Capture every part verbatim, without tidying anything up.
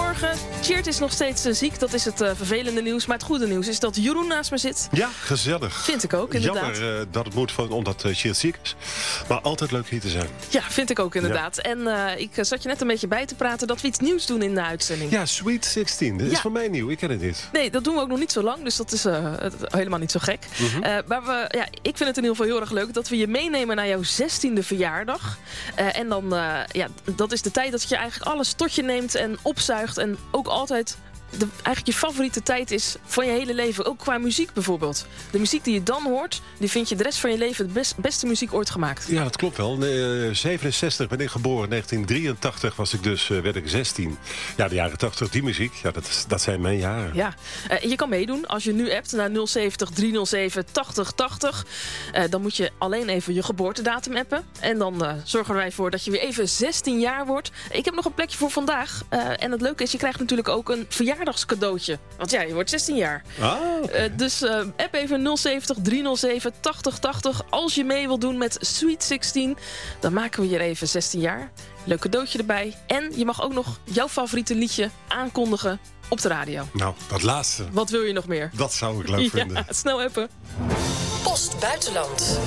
Goedemorgen. Tjeerd is nog steeds uh, ziek, dat is het uh, vervelende nieuws. Maar het goede nieuws is dat Jeroen naast me zit. Ja, gezellig. Vind ik ook, inderdaad. Jammer uh, dat het moet van, omdat uh, Tjeerd ziek is. Maar altijd leuk hier te zijn. Ja, vind ik ook inderdaad. Ja. En uh, ik uh, zat je net een beetje bij te praten dat we iets nieuws doen in de uitzending. Ja, Sweet zestien. Dat ja. is voor mij nieuw, ik ken het niet. Nee, dat doen we ook nog niet zo lang, dus dat is uh, helemaal niet zo gek. Mm-hmm. uh, maar we, ja, ik vind het in ieder geval heel erg leuk dat we je meenemen naar jouw zestiende verjaardag. Uh, en dan, uh, ja, dat is de tijd dat je eigenlijk alles tot je neemt en opzuigt. En ook altijd de, eigenlijk je favoriete tijd is van je hele leven. Ook qua muziek bijvoorbeeld. De muziek die je dan hoort, die vind je de rest van je leven de best, beste muziek ooit gemaakt. Ja, dat klopt wel. Uh, zevenenzestig ben ik geboren. negentien drieëntachtig was ik dus, uh, werd ik zestien. Ja, de jaren tachtig, die muziek, ja, dat, dat zijn mijn jaren. Ja, uh, je kan meedoen als je nu appt naar nul zeventig driehonderdzeven tachtig tachtig. Uh, dan moet je alleen even je geboortedatum appen. En dan uh, zorgen wij ervoor dat je weer even zestien jaar wordt. Ik heb nog een plekje voor vandaag. Uh, en het leuke is, je krijgt natuurlijk ook een verjaardagscadeautje. Want ja, je wordt zestien jaar. Ah, okay. uh, dus uh, app even nul zeventig driehonderdzeven tachtig tachtig. Als je mee wilt doen met Sweet zestien, dan maken we hier even zestien jaar. Leuk cadeautje erbij. En je mag ook nog jouw favoriete liedje aankondigen op de radio. Nou, dat laatste. Wat wil je nog meer? Dat zou ik leuk vinden. Ja, snel appen. Post Buitenland.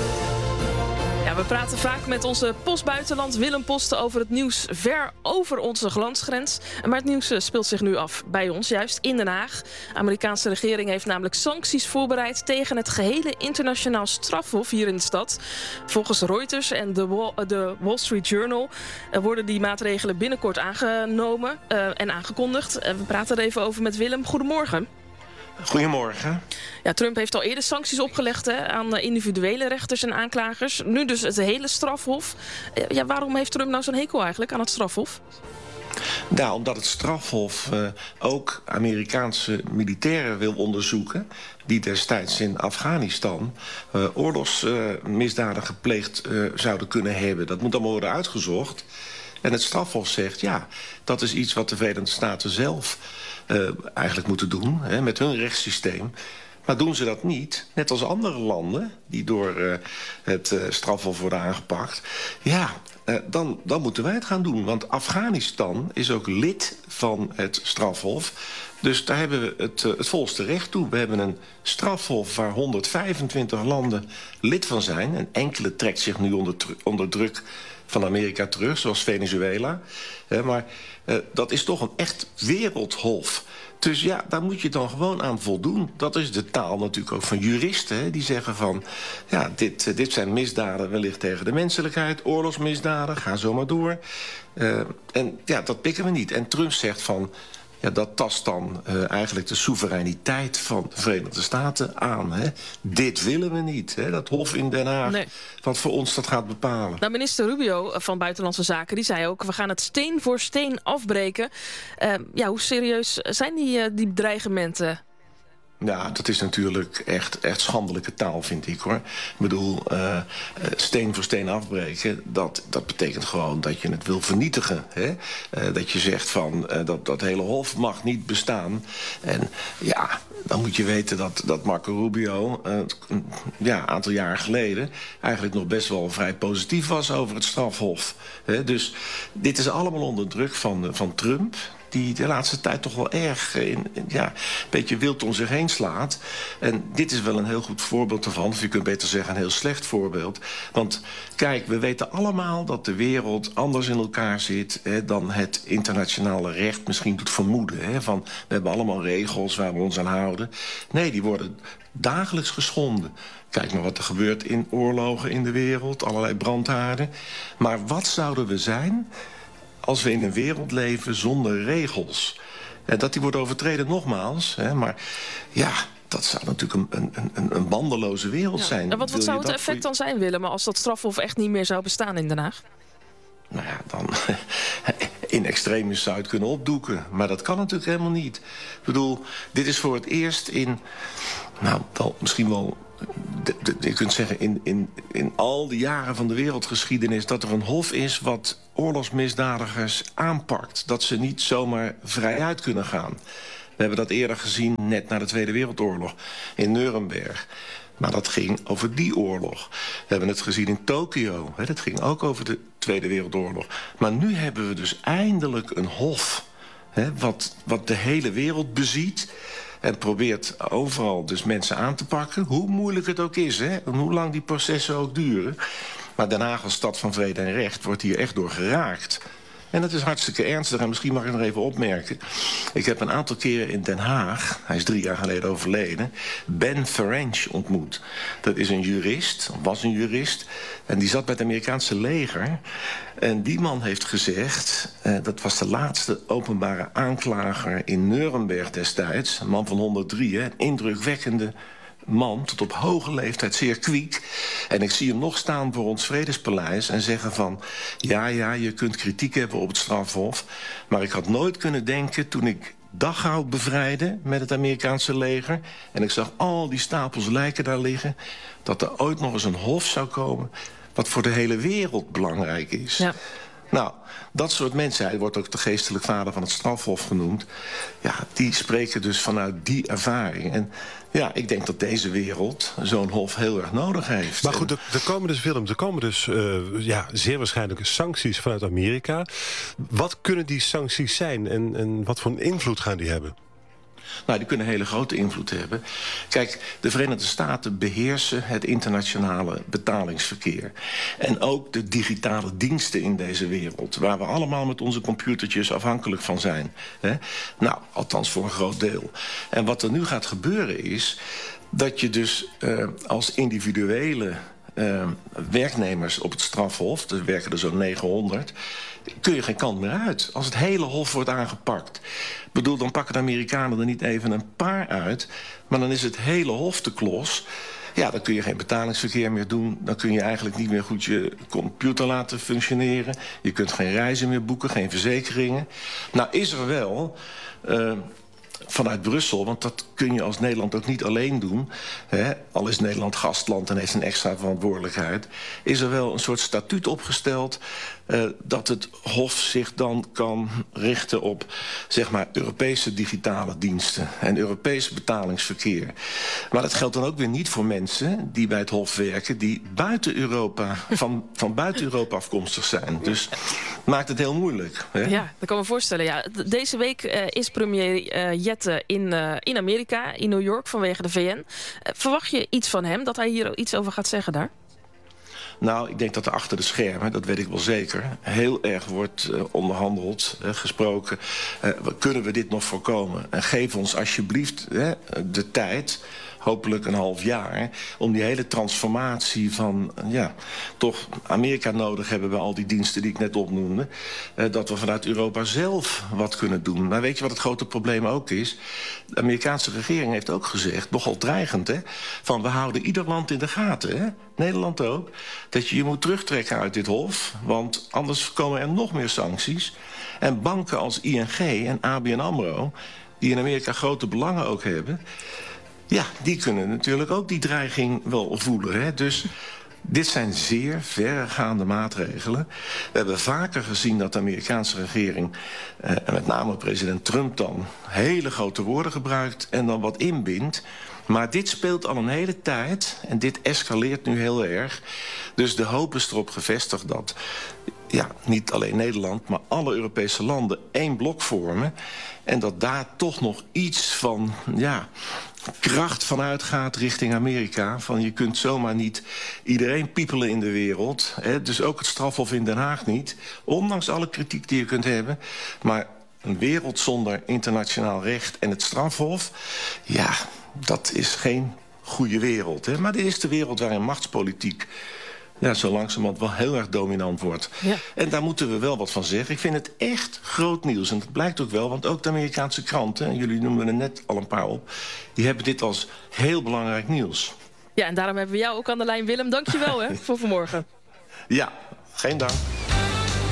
Ja, we praten vaak met onze postbuitenland Willem Posten over het nieuws ver over onze landsgrens. Maar het nieuws speelt zich nu af bij ons, juist in Den Haag. De Amerikaanse regering heeft namelijk sancties voorbereid tegen het gehele internationaal strafhof hier in de stad. Volgens Reuters en de Wall, de Wall Street Journal worden die maatregelen binnenkort aangenomen uh, en aangekondigd. Uh, we praten er even over met Willem. Goedemorgen. Goedemorgen. Ja, Trump heeft al eerder sancties opgelegd hè, aan individuele rechters en aanklagers. Nu dus het hele strafhof. Ja, waarom heeft Trump nou zo'n hekel eigenlijk aan het strafhof? Nou, omdat het strafhof uh, ook Amerikaanse militairen wil onderzoeken die destijds in Afghanistan uh, oorlogsmisdaden uh, gepleegd uh, zouden kunnen hebben. Dat moet allemaal worden uitgezocht. En het strafhof zegt, ja, dat is iets wat de Verenigde Staten zelf uh, eigenlijk moeten doen, hè, met hun rechtssysteem. Maar doen ze dat niet, net als andere landen die door uh, het uh, strafhof worden aangepakt, ja, uh, dan, dan moeten wij het gaan doen. Want Afghanistan is ook lid van het strafhof. Dus daar hebben we het, uh, het volste recht toe. We hebben een strafhof waar honderdvijfentwintig landen lid van zijn. En enkele trekt zich nu onder, onder druk van Amerika terug, zoals Venezuela. Uh, maar uh, dat is toch een echt wereldhof. Dus ja, daar moet je dan gewoon aan voldoen. Dat is de taal natuurlijk ook van juristen. Hè, die zeggen van, ja, dit, dit zijn misdaden wellicht tegen de menselijkheid. Oorlogsmisdaden, ga zo maar door. Uh, en ja, dat pikken we niet. En Trump zegt van, ja, dat tast dan uh, eigenlijk de soevereiniteit van de Verenigde Staten aan. Hè. Dit willen we niet, hè, dat hof in Den Haag, nee. Wat voor ons dat gaat bepalen. Nou, minister Rubio van Buitenlandse Zaken, die zei ook, we gaan het steen voor steen afbreken. Uh, ja, hoe serieus zijn die, uh, die dreigementen? Ja, dat is natuurlijk echt, echt schandelijke taal, vind ik, hoor. Ik bedoel, uh, steen voor steen afbreken, dat, dat betekent gewoon dat je het wil vernietigen. Hè? Uh, dat je zegt van, uh, dat, dat hele hof mag niet bestaan. En ja, dan moet je weten dat, dat Marco Rubio, uh, ja, een aantal jaar geleden, eigenlijk nog best wel vrij positief was over het strafhof. Hè? Dus dit is allemaal onder druk van, van Trump, die de laatste tijd toch wel erg in, ja, een beetje wild om zich heen slaat. En dit is wel een heel goed voorbeeld ervan. Of je kunt beter zeggen een heel slecht voorbeeld. Want kijk, we weten allemaal dat de wereld anders in elkaar zit, hè, dan het internationale recht misschien doet vermoeden. Hè, van, we hebben allemaal regels waar we ons aan houden. Nee, die worden dagelijks geschonden. Kijk maar wat er gebeurt in oorlogen in de wereld, allerlei brandhaarden. Maar wat zouden we zijn als we in een wereld leven zonder regels? En dat die wordt overtreden, nogmaals. Hè, maar ja, dat zou natuurlijk een, een, een, een bandeloze wereld ja. zijn. En wat, wat zou het effect dan zijn, Willem, als dat strafhof echt niet meer zou bestaan in Den Haag? Nou ja, dan in extremis zou je het kunnen opdoeken. Maar dat kan natuurlijk helemaal niet. Ik bedoel, dit is voor het eerst in, nou, wel, misschien wel, de, de, je kunt zeggen, in, in, in al die jaren van de wereldgeschiedenis, dat er een hof is wat oorlogsmisdadigers aanpakt. Dat ze niet zomaar vrijuit kunnen gaan. We hebben dat eerder gezien, net na de Tweede Wereldoorlog, in Nuremberg. Maar dat ging over die oorlog. We hebben het gezien in Tokio. Hè, dat ging ook over de Tweede Wereldoorlog. Maar nu hebben we dus eindelijk een hof hè, wat, wat de hele wereld beziet. En probeert overal dus mensen aan te pakken. Hoe moeilijk het ook is, hè, en hoe lang die processen ook duren. Maar Den Haag als stad van vrede en recht wordt hier echt door geraakt. En dat is hartstikke ernstig. En misschien mag ik nog even opmerken. Ik heb een aantal keren in Den Haag, hij is drie jaar geleden overleden, Ben Ferencz ontmoet. Dat is een jurist, was een jurist. En die zat bij het Amerikaanse leger. En die man heeft gezegd, eh, dat was de laatste openbare aanklager in Nuremberg destijds. Een man van honderddrie, hè, een indrukwekkende man, tot op hoge leeftijd, zeer kwiek. En ik zie hem nog staan voor ons Vredespaleis en zeggen van, ja, ja, je kunt kritiek hebben op het strafhof, maar ik had nooit kunnen denken toen ik Dachau bevrijdde met het Amerikaanse leger en ik zag al die stapels lijken daar liggen, dat er ooit nog eens een hof zou komen wat voor de hele wereld belangrijk is. Ja. Nou, dat soort mensen, hij wordt ook de geestelijk vader van het strafhof genoemd, ja, die spreken dus vanuit die ervaring. En ja, ik denk dat deze wereld zo'n hof heel erg nodig heeft. Maar goed, er, er komen dus, Willem, er komen dus uh, ja, zeer waarschijnlijk sancties vanuit Amerika. Wat kunnen die sancties zijn en, en wat voor een invloed gaan die hebben? Nou, die kunnen hele grote invloed hebben. Kijk, de Verenigde Staten beheersen het internationale betalingsverkeer. En ook de digitale diensten in deze wereld, waar we allemaal met onze computertjes afhankelijk van zijn. Hè? Nou, althans voor een groot deel. En wat er nu gaat gebeuren is dat je dus uh, als individuele uh, werknemers op het strafhof, er werken er zo'n negenhonderd... kun je geen kant meer uit. Als het hele hof wordt aangepakt. Ik bedoel, dan pakken de Amerikanen er niet even een paar uit, maar dan is het hele hof te klos. Ja, dan kun je geen betalingsverkeer meer doen. Dan kun je eigenlijk niet meer goed je computer laten functioneren. Je kunt geen reizen meer boeken, geen verzekeringen. Nou is er wel Uh, vanuit Brussel, want dat kun je als Nederland ook niet alleen doen, hè, al is Nederland gastland en heeft een extra verantwoordelijkheid, is er wel een soort statuut opgesteld uh, dat het Hof zich dan kan richten op, zeg maar, Europese digitale diensten en Europees betalingsverkeer. Maar dat geldt dan ook weer niet voor mensen die bij het Hof werken die buiten Europa, van, van buiten Europa afkomstig zijn. Dus maakt het heel moeilijk. Hè? Ja, dat kan me voorstellen. Ja. Deze week uh, is premier uh, Jette in, uh, in Amerika, in New York, vanwege de V N. Uh, verwacht je iets van hem, dat hij hier iets over gaat zeggen daar? Nou, ik denk dat er achter de schermen, dat weet ik wel zeker, heel erg wordt uh, onderhandeld, uh, gesproken. Uh, kunnen we dit nog voorkomen? En geef ons alsjeblieft uh, de tijd, hopelijk een half jaar, om die hele transformatie van, ja, toch Amerika nodig hebben bij al die diensten die ik net opnoemde, uh, dat we vanuit Europa zelf wat kunnen doen. Maar weet je wat het grote probleem ook is? De Amerikaanse regering heeft ook gezegd, nogal dreigend, hè, van we houden ieder land in de gaten, hè? Nederland ook, dat je je moet terugtrekken uit dit hof, want anders komen er nog meer sancties. En banken als I N G en A B N AMRO, die in Amerika grote belangen ook hebben, ja, die kunnen natuurlijk ook die dreiging wel voelen. Hè? Dus dit zijn zeer verregaande maatregelen. We hebben vaker gezien dat de Amerikaanse regering, eh, en met name president Trump dan, hele grote woorden gebruikt en dan wat inbindt. Maar dit speelt al een hele tijd en dit escaleert nu heel erg. Dus de hoop is erop gevestigd dat, ja, niet alleen Nederland, maar alle Europese landen één blok vormen. En dat daar toch nog iets van, ja, kracht van uitgaat richting Amerika. Van je kunt zomaar niet iedereen piepelen in de wereld. Hè, dus ook het strafhof in Den Haag niet. Ondanks alle kritiek die je kunt hebben. Maar een wereld zonder internationaal recht en het strafhof, ja, dat is geen goede wereld. Hè? Maar dit is de wereld waarin machtspolitiek, ja, zo langzamerhand wel heel erg dominant wordt. Ja. En daar moeten we wel wat van zeggen. Ik vind het echt groot nieuws. En dat blijkt ook wel, want ook de Amerikaanse kranten, en jullie noemden er net al een paar op, die hebben dit als heel belangrijk nieuws. Ja, en daarom hebben we jou ook aan de lijn, Willem. Dank je wel hè, voor vanmorgen. Ja, geen dank.